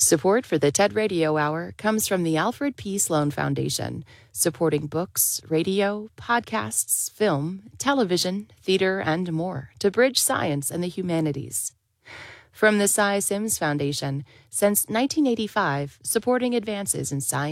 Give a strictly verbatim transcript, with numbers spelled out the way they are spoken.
Support for the TED Radio Hour comes from the Alfred P. Sloan Foundation, supporting books, radio, podcasts, film, television, theater, and more to bridge science and the humanities. From the Cy Sims Foundation, since nineteen eighty-five, supporting advances in science